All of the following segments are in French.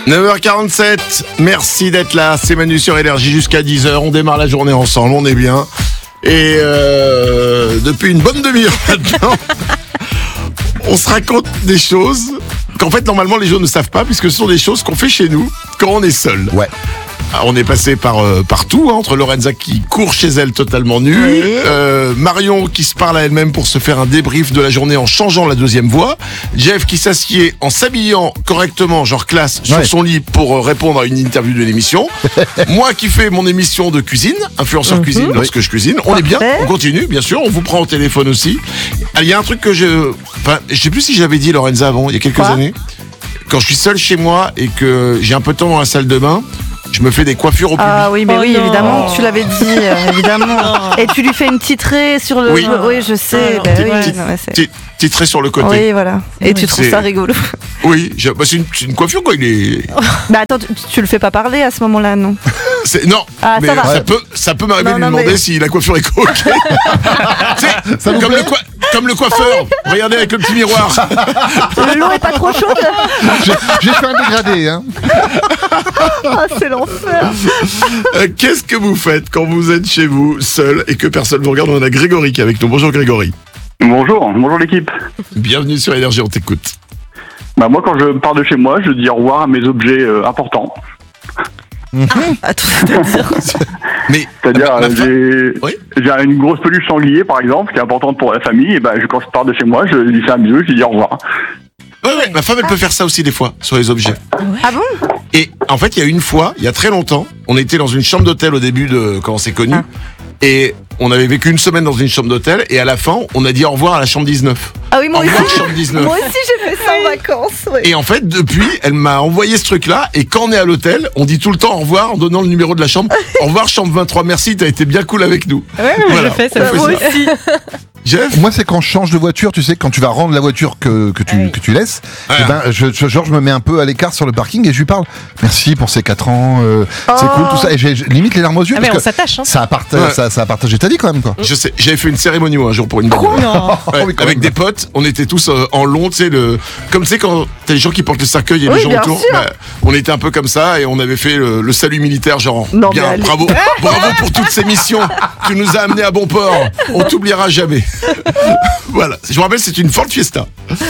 9h47, merci d'être là, c'est Manu sur Énergie jusqu'à 10h, on démarre la journée ensemble, on est bien. Et depuis une bonne demi-heure maintenant, on se raconte des choses qu'en fait normalement les gens ne savent pas, puisque ce sont des choses qu'on fait chez nous quand on est seul. Ouais. Alors, on est passé partout, entre Lorenza qui court chez elle totalement nue, Oui. Marion qui se parle à elle-même pour se faire un débrief de la journée en changeant la deuxième voix, Jeff qui s'assied en s'habillant correctement, genre classe, sur son lit pour répondre à une interview de l'émission, moi qui fais mon émission de cuisine, influenceur cuisine lorsque je cuisine, on est bien, on continue bien sûr, on vous prend au téléphone aussi. Alors, il y a un truc que je sais plus si j'avais dit Lorenza avant, il y a quelques années, quand je suis seul chez moi et que j'ai un peu de temps dans la salle de bain, je me fais des coiffures au public. Ah oui, mais Oh oui, non. évidemment, tu l'avais dit, évidemment. Et tu lui fais une petite raie sur le... Oui. Oui, je sais. Ah, bah non. oui, non, mais c'est- Titré sur le côté. Oui, voilà. Et tu trouves C'est- ça rigolo. Oui, c'est une coiffure quoi, il est... Bah attends, tu le fais pas parler à ce moment-là, non? Non, Ah, mais ça va. ça peut m'arriver de lui Non, demander mais- si la coiffure est coquette. Tu sais, Ça vous comme, plaît comme le coiffeur, regardez avec le petit miroir. L'eau est pas trop chaude? J'ai fait un dégradé, hein. Ah, c'est l'enfer. Qu'est-ce que vous faites quand vous êtes chez vous, seul, et que personne vous regarde? On a Grégory qui est avec nous. Bonjour Grégory. Bonjour l'équipe. Bienvenue sur Énergie, on t'écoute. Bah moi quand je pars de chez moi, je dis au revoir à mes objets importants. Attends, c'est-à-dire... Mais C'est-à-dire ma j'ai Oui. une grosse peluche sanglier par exemple qui est importante pour la famille et quand je pars de chez moi, je lui fais un bisou, je lui dis au revoir. ouais, ma femme elle peut faire ça aussi des fois sur les objets. Ah bon? Et en fait, il y a une fois, il y a très longtemps, on était dans une chambre d'hôtel au début de quand on s'est connus. Et on avait vécu une semaine dans une chambre d'hôtel et à la fin, on a dit au revoir à la chambre 19. Ah oui, moi Au revoir, aussi. chambre 19. Moi aussi, j'ai fait ça en vacances. Oui. Et en fait, depuis, elle m'a envoyé ce truc-là. Et quand on est à l'hôtel, on dit tout le temps au revoir en donnant le numéro de la chambre. Au revoir, chambre 23. Merci, t'as été bien cool avec nous. Ouais, mais Voilà. je fais ça. On fait Moi ça. aussi. Jeff? Moi, c'est quand je change de voiture, tu sais, quand tu vas rendre la voiture que tu laisses, Ouais. eh ben, je me mets un peu à l'écart sur le parking et je lui parle. Merci pour ces 4 ans, c'est cool, tout ça. Et j'ai limite les larmes aux yeux Ah, mais parce on que s'attache, hein. ça a partagé ta vie quand même, quoi. Je sais, j'avais fait une cérémonie moi, un jour pour une bagnole. Non. Ouais, Oui, quand avec même. des potes, on était tous en long, tu sais, comme tu sais quand t'as les gens qui portent le cercueil et les Oui, gens bien autour, sûr. on était un peu comme ça et on avait fait le salut militaire, genre Non, bien, mais allez. bravo pour toutes ces missions, tu nous as amenés à bon port, on t'oubliera jamais. Voilà, je me rappelle, c'est une Ford Fiesta.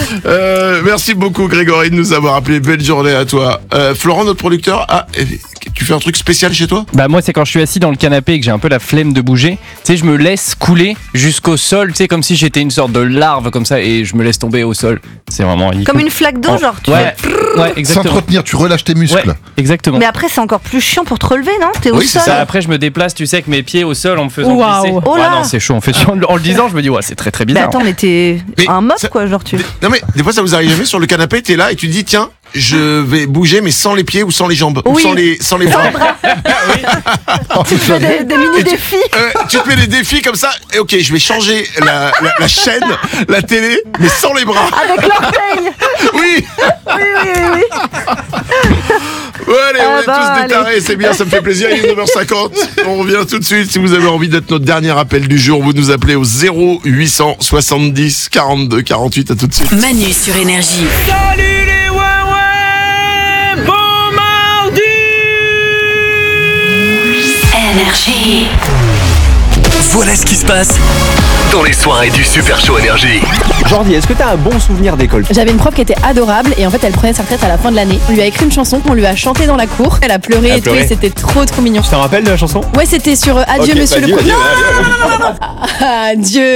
Merci beaucoup Grégory de nous avoir appelé, belle journée à toi. Florent, notre producteur, tu fais un truc spécial chez toi? Bah moi c'est quand je suis assis dans le canapé et que j'ai un peu la flemme de bouger, tu sais je me laisse couler jusqu'au sol, tu sais comme si j'étais une sorte de larve comme ça et je me laisse tomber au sol. C'est vraiment ridicule. Comme une flaque d'eau, genre. Tu Ouais, fais... ouais Sans exactement. te retenir, tu relâches tes muscles. Ouais, exactement. Mais après, c'est encore plus chiant pour te relever, non? T'es au Oui, c'est sol. Ça, après je me déplace, tu sais, avec mes pieds au sol en me faisant Waouh. glisser. Oh là. Ouais, non c'est chaud, en fait en le disant je me dis ouais c'est très très Mais bizarre. attends, mais t'es Mais un mob, ça- quoi, genre tu... Non mais des fois ça vous arrive jamais sur le canapé, t'es là et tu te dis tiens, je vais bouger mais sans les pieds ou sans les jambes ou Oui. sans les bras. Oh, Tu fais des mini-défis. Tu te mets des défis comme ça et ok, je vais changer la chaîne, la télé mais sans les bras. Avec l'orteil. Oui. Oui, oui, oui, oui. Ouais, allez, on Ah est bah, tous allez. détarés, c'est bien, ça me fait plaisir. Il est 9h50. On revient tout de suite. Si vous avez envie d'être notre dernier appel du jour, vous nous appelez au 0800 70 42 48. À tout de suite. Manu sur Énergie. Salut les ouais, bon mardi. Énergie. Voilà ce qui se passe dans les soirées du Super Show Énergie. Jordi, est-ce que t'as un bon souvenir d'école? J'avais une prof qui était adorable et en fait elle prenait sa retraite à la fin de l'année. On lui a écrit une chanson qu'on lui a chantée dans la cour. Elle a pleuré Elle et tout pleurait. et c'était trop mignon. Tu t'en rappelles de la chanson? Ouais, c'était sur Adieu Ok, monsieur vas-y, le vas-y, Président. vas-y, vas-y. Adieu